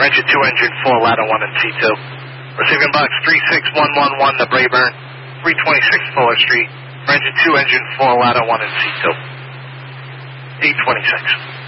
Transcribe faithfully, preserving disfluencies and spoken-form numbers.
engine two, engine four, ladder one and C two. Receiving box three six one one one, the Brayburn, three twenty-six Fuller Street, engine two, engine four, ladder one and C two. eight twenty-six.